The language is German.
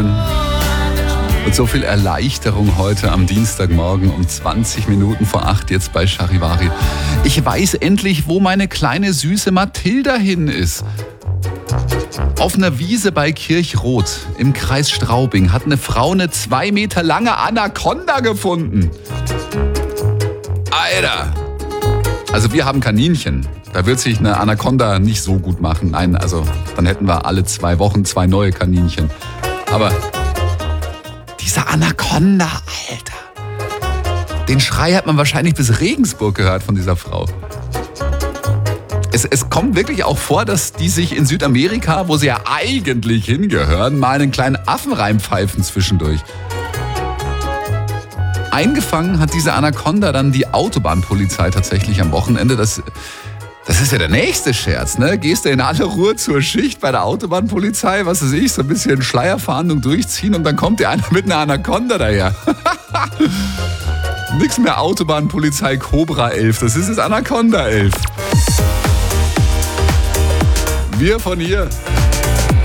schön. Und so viel Erleichterung heute am Dienstagmorgen um 20 Minuten vor 8 jetzt bei Charivari. Ich weiß endlich, wo meine kleine süße Mathilda hin ist. Auf einer Wiese bei Kirchroth im Kreis Straubing hat eine Frau eine 2 Meter lange Anaconda gefunden. Alter! Also wir haben Kaninchen. Da wird sich eine Anaconda nicht so gut machen. Nein, also dann hätten wir alle 2 Wochen 2 neue Kaninchen. Aber diese Anaconda, Alter. Den Schrei hat man wahrscheinlich bis Regensburg gehört von dieser Frau. Es kommt wirklich auch vor, dass die sich in Südamerika, wo sie ja eigentlich hingehören, mal einen kleinen Affen reinpfeifen zwischendurch. Eingefangen hat diese Anaconda dann die Autobahnpolizei tatsächlich am Wochenende. Das ist ja der nächste Scherz, ne? Gehst du in aller Ruhe zur Schicht bei der Autobahnpolizei, was weiß ich, so ein bisschen Schleierfahndung durchziehen und dann kommt dir einer mit einer Anaconda daher. Nix mehr Autobahnpolizei Cobra 11, das ist jetzt Anaconda 11. Wir von hier.